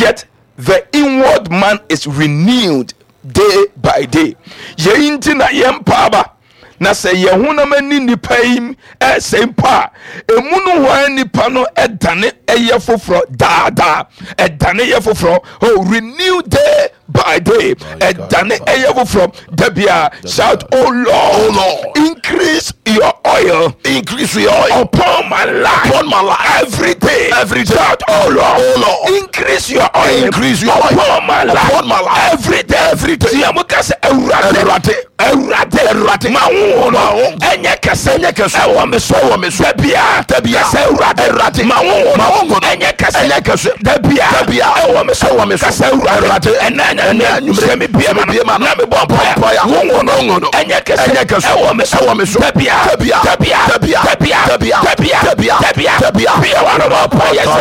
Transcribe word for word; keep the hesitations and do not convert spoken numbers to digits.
yet the inward man is renewed day by day. Ye intina yempaba na se ye honam ani nipa yi e se mpa emu no ho nipa no edane eye foforo daada edane ye foforo oh renew day by day edane eye foforo dabia. Shout oh Lord, oh Lord, increase your oil, increase your oil upon my life, upon my life every day, every day. Shout oh Lord, oh Lord, increase your oil, increase your upon oil my life, upon my life every day, every day. Siamuka se ewurade ewurade ewurade ma wo no enye kese enye kese ewo me so ewo me so dabia dabia se ewurade ewurade ma wo no enye kese enye kese dabia dabia ewo me so ewo me so kese ewurade ena ena nyumre me bia ma na me bo boya wo no no enye kese enye kese ewo me so ewo me so dabia dabia dabia dabia dabia dabia dabia dabia dabia dabia wa no boya